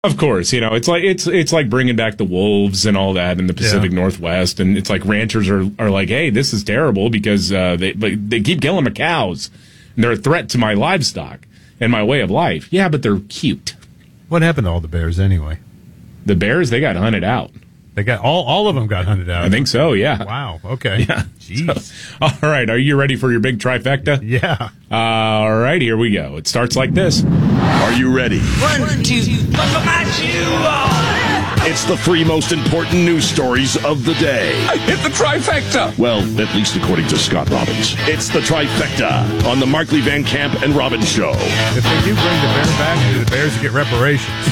Of course, it's like bringing back the wolves and all that in the Pacific Northwest, and it's like ranchers are like, hey, this is terrible because they keep killing my cows, and they're a threat to my livestock and my way of life. Yeah, but they're cute. What happened to all the bears anyway? The bears, they got hunted out. They got all of them got hunted out. I think so. Yeah. Wow. Okay. Yeah. Jeez. So, all right. Are you ready for your big trifecta? Yeah. All right. Here we go. It starts like this. Are you ready? 1, 2, buckle my shoe. It's the 3 most important news stories of the day. I hit the trifecta. Well, at least according to Scott Robbins. It's the trifecta on the Markley Van Camp and Robbins Show. If they do bring the bear back, do the Bears get reparations?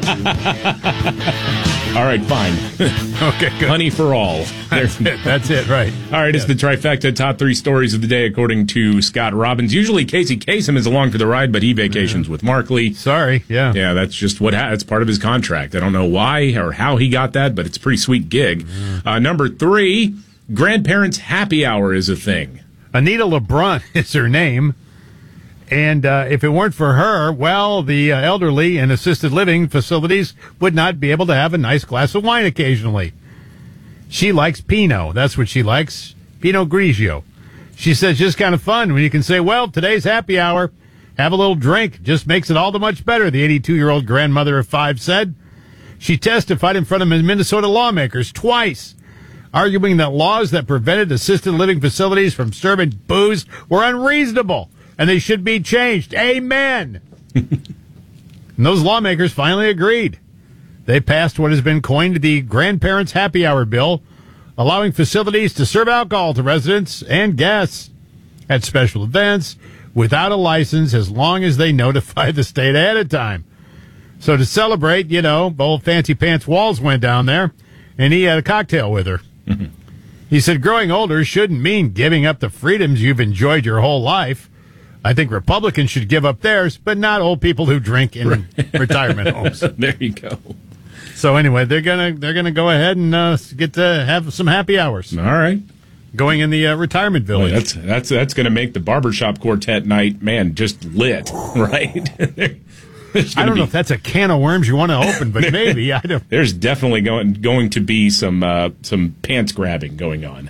All right, fine. Okay, good. Honey for all. That's it, right. All right, it's the trifecta, top 3 stories of the day, according to Scott Robbins. Usually Casey Kasem is along for the ride, but he vacations with Markley. Sorry, yeah. Yeah, that's just it's part of his contract. I don't know why or how he got that, but it's a pretty sweet gig. Number 3, grandparents' happy hour is a thing. Anita LeBrun is her name. And if it weren't for her, well, the elderly in assisted living facilities would not be able to have a nice glass of wine occasionally. She likes Pinot. That's what she likes, Pinot Grigio. She says just kind of fun when you can say, well, today's happy hour. Have a little drink. Just makes it all the much better, the 82-year-old grandmother of 5 said. She testified in front of Minnesota lawmakers twice, arguing that laws that prevented assisted living facilities from serving booze were unreasonable. And they should be changed. Amen. And those lawmakers finally agreed. They passed what has been coined the Grandparents' Happy Hour Bill, allowing facilities to serve alcohol to residents and guests at special events without a license as long as they notify the state ahead of time. So to celebrate, old Fancy Pants Walls went down there, and he had a cocktail with her. He said, growing older shouldn't mean giving up the freedoms you've enjoyed your whole life. I think Republicans should give up theirs, but not old people who drink in retirement homes. There you go. So anyway, they're gonna go ahead and get to have some happy hours. All right, going in the retirement village. Well, that's going to make the barbershop quartet night, man, just lit, right? I don't know if that's a can of worms you want to open, but maybe I don't. There's definitely going to be some pants grabbing going on.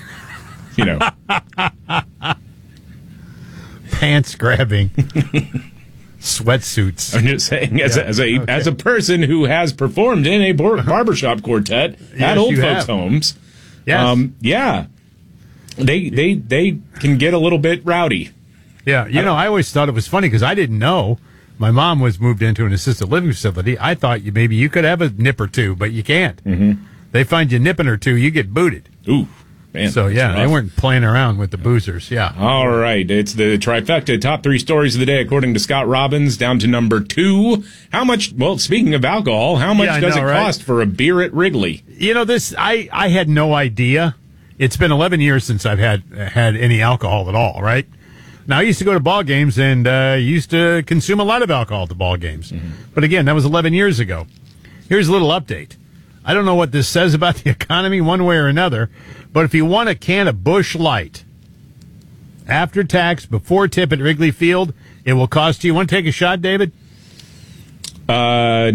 Pants grabbing, sweatsuits. I'm just saying, as a person who has performed in a barbershop quartet at old folks' homes, yes. They can get a little bit rowdy. Yeah, I always thought it was funny because I didn't know. My mom was moved into an assisted living facility. I thought maybe you could have a nip or two, but you can't. Mm-hmm. They find you nipping or two, you get booted. Ooh. Man, so, yeah, they weren't playing around with the boozers, yeah. All right, it's the trifecta, top 3 stories of the day, according to Scott Robbins, down to number 2. How much, speaking of alcohol, how much does it cost for a beer at Wrigley? I had no idea. It's been 11 years since I've had any alcohol at all, right? Now, I used to go to ball games and used to consume a lot of alcohol at the ball games. Mm-hmm. But again, that was 11 years ago. Here's a little update. I don't know what this says about the economy one way or another, but if you want a can of Busch Light, after tax, before tip at Wrigley Field, it will cost you, want to take a shot, David? $9.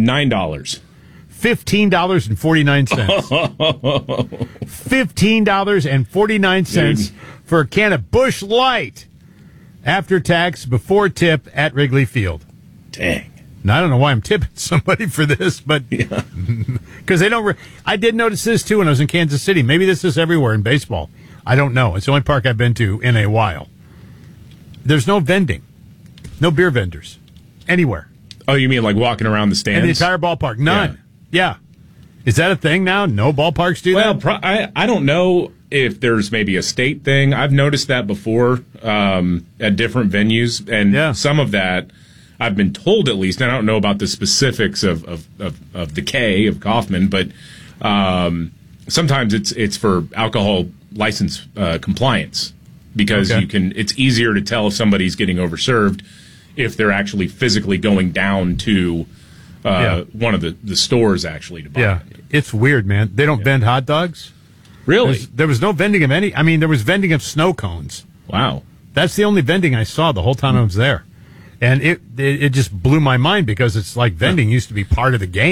$15.49. $15.49 for a can of Busch Light, after tax, before tip at Wrigley Field. Dang. Now, I don't know why I'm tipping somebody for this, but because they don't. I did notice this too when I was in Kansas City. Maybe this is everywhere in baseball. I don't know. It's the only park I've been to in a while. There's no vending, no beer vendors anywhere. Oh, you mean like walking around the stands? In the entire ballpark, none. Yeah. Is that a thing now? No ballparks do that? Well, I don't know if there's maybe a state thing. I've noticed that before at different venues, and some of that. I've been told, at least, and I don't know about the specifics of the K of Kaufman, but sometimes it's for alcohol license compliance because it's easier to tell if somebody's getting overserved if they're actually physically going down to one of the stores actually to buy. Yeah, it's weird, man. They don't vend hot dogs. Really? There was no vending of any. I mean, there was vending of snow cones. Wow, that's the only vending I saw the whole time I was there. And it just blew my mind because it's like vending used to be part of the game.